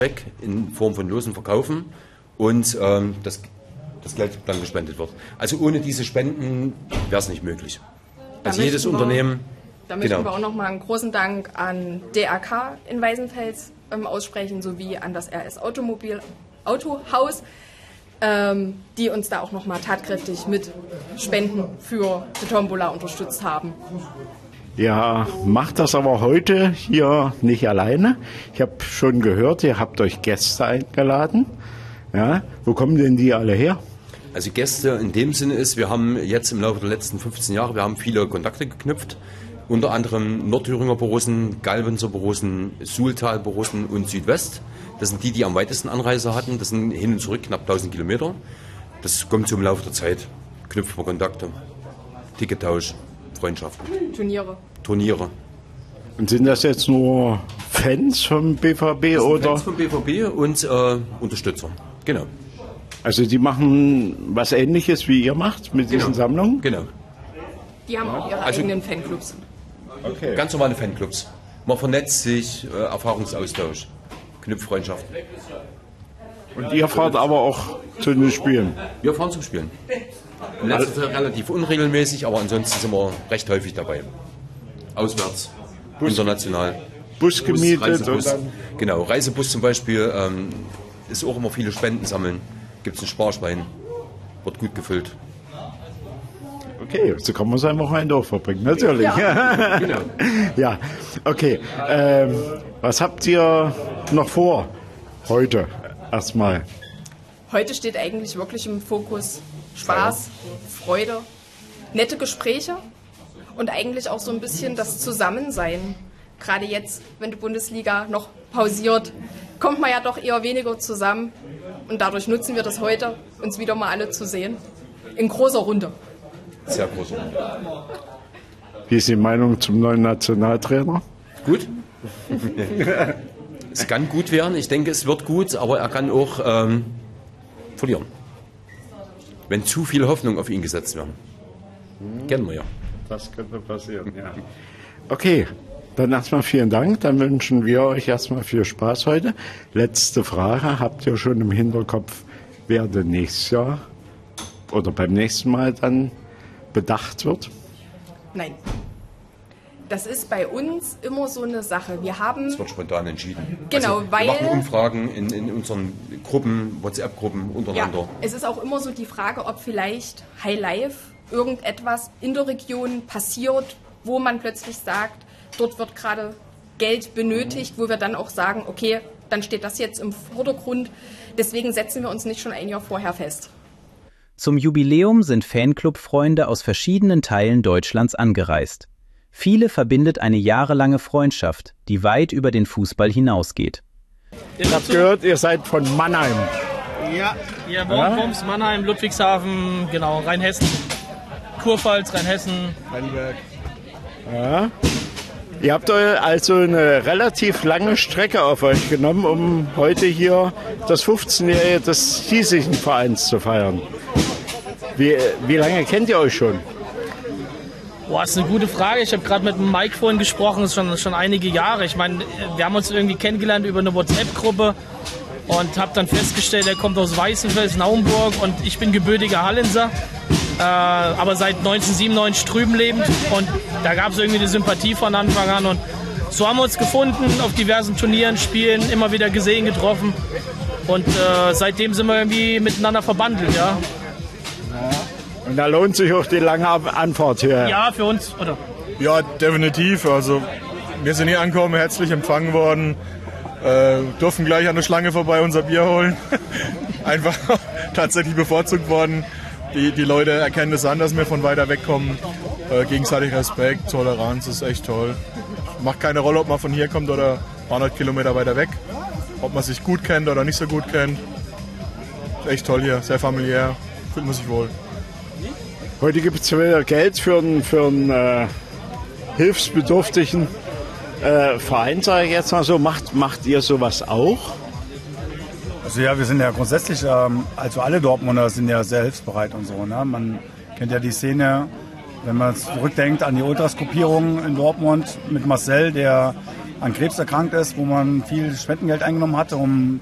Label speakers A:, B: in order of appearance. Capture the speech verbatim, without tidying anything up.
A: weg in Form von Losen verkaufen und ähm, das, das Geld dann gespendet wird. Also ohne diese Spenden wäre es nicht möglich. Also jedes wir, Unternehmen...
B: Da möchten
A: genau.
B: wir auch nochmal einen großen Dank an D R K in Weißenfels ähm, aussprechen, sowie an das R S Automobil Autohaus, ähm, die uns da auch nochmal tatkräftig mit Spenden für die Tombola unterstützt haben.
C: Ja, macht das aber heute hier nicht alleine. Ich habe schon gehört, ihr habt euch Gäste eingeladen. Ja, wo kommen denn die alle her?
A: Also Gäste in dem Sinne ist, wir haben jetzt im Laufe der letzten fünfzehn Jahre, wir haben viele Kontakte geknüpft. Unter anderem Nordthüringer Borussen, Galvenser Borussen, Suhltal Borussen und Südwest. Das sind die, die am weitesten Anreise hatten. Das sind hin und zurück knapp tausend Kilometer. Das kommt so im Laufe der Zeit. Knüpfen wir Kontakte, Tickettausch, Freundschaften.
B: Turniere.
A: Turniere.
C: Und sind das jetzt nur Fans vom B V B
A: das sind
C: oder?
A: Fans vom B V B und äh, Unterstützer. Genau.
C: Also die machen was Ähnliches wie ihr macht mit diesen
A: genau.
C: Sammlungen?
A: Genau.
B: Die haben auch ihre
A: also,
B: eigenen Fanclubs.
A: Okay. Ganz normale Fanclubs. Man vernetzt sich, äh, Erfahrungsaustausch, knüpft Freundschaften.
C: Und ihr fahrt aber auch zu den Spielen?
A: Wir fahren zum Spielen. In letzter Zeit relativ unregelmäßig, aber ansonsten sind wir recht häufig dabei. Auswärts, Bus, international.
C: Bus gemietet?
A: Bus, Reisebus. Und dann genau, Reisebus zum Beispiel ähm, ist auch immer viele Spenden sammeln. Gibt es ein Sparschwein, wird gut gefüllt.
C: Okay, so kann man sein Wochenende auch verbringen, natürlich.
B: Ja,
A: genau.
C: Ja, okay. Ähm, was habt ihr noch vor heute erstmal?
B: Heute steht eigentlich wirklich im Fokus Spaß, Freude, nette Gespräche und eigentlich auch so ein bisschen das Zusammensein. Gerade jetzt, wenn die Bundesliga noch pausiert, kommt man ja doch eher weniger zusammen. Und dadurch nutzen wir das heute, uns wieder mal alle zu sehen. In großer Runde.
A: Sehr große Runde.
C: Wie ist die Meinung zum neuen Nationaltrainer?
A: Gut. Es kann gut werden. Ich denke, es wird gut, aber er kann auch ähm, verlieren. Wenn zu viel Hoffnung auf ihn gesetzt werden. Hm. Kennen wir ja.
C: Das könnte passieren, ja. Okay, dann erstmal vielen Dank. Dann wünschen wir euch erstmal viel Spaß heute. Letzte Frage. Habt ihr schon im Hinterkopf, wer denn nächstes Jahr oder beim nächsten Mal dann bedacht wird?
B: Nein. Das ist bei uns immer so eine Sache. Wir haben...
A: Es wird spontan entschieden.
B: Genau,
A: also,
B: weil...
A: Wir machen Umfragen in, in unseren Gruppen, WhatsApp-Gruppen untereinander.
B: Ja, es ist auch immer so die Frage, ob vielleicht High Life irgendetwas in der Region passiert, wo man plötzlich sagt, dort wird gerade Geld benötigt, wo wir dann auch sagen, okay, dann steht das jetzt im Vordergrund. Deswegen setzen wir uns nicht schon ein Jahr vorher fest.
D: Zum Jubiläum sind Fanclub-Freunde aus verschiedenen Teilen Deutschlands angereist. Viele verbindet eine jahrelange Freundschaft, die weit über den Fußball hinausgeht.
C: Ich habe gehört, ihr seid von Mannheim.
E: Ja, hier Worms, Mannheim, Ludwigshafen, genau, Rheinhessen, Kurpfalz, Rheinhessen.
C: Heidelberg. Ja. Ihr habt also eine relativ lange Strecke auf euch genommen, um heute hier das fünfzehnjährige des hiesigen Vereins zu feiern. Wie, wie lange kennt ihr euch schon?
E: Boah, ist eine gute Frage. Ich habe gerade mit dem Mike vorhin gesprochen, das ist schon, schon einige Jahre. Ich meine, wir haben uns irgendwie kennengelernt über eine WhatsApp-Gruppe und habe dann festgestellt, er kommt aus Weißenfels, Naumburg und ich bin gebürtiger Hallenser, äh, aber seit neunzehnhundertsiebenundneunzig drüben lebend und da gab es irgendwie eine Sympathie von Anfang an und so haben wir uns gefunden, auf diversen Turnieren, Spielen, immer wieder gesehen, getroffen und äh, seitdem sind wir irgendwie miteinander verbandelt, ja.
C: Und da lohnt sich auch die lange Anfahrt hierher.
E: Ja, für uns, oder?
F: Ja, definitiv. Also wir sind hier angekommen, herzlich empfangen worden, äh, durften gleich an der Schlange vorbei unser Bier holen. Einfach tatsächlich bevorzugt worden. Die, die Leute erkennen das an, dass wir von weiter weg kommen. Äh, gegenseitig Respekt, Toleranz, ist echt toll. Macht keine Rolle, ob man von hier kommt oder ein paar hundert Kilometer weiter weg. Ob man sich gut kennt oder nicht so gut kennt. Ist echt toll hier, sehr familiär, fühlt man sich wohl.
C: Heute gibt es wieder Geld für einen, für einen äh, hilfsbedürftigen äh, Verein, sage ich jetzt mal so. Macht, macht ihr sowas auch?
G: Also ja, wir sind ja grundsätzlich, ähm, also alle Dortmunder sind ja sehr hilfsbereit und so. Ne? Man kennt ja die Szene, wenn man zurückdenkt an die Ultras-Gruppierung in Dortmund mit Marcel, der an Krebs erkrankt ist, wo man viel Spendengeld eingenommen hatte, um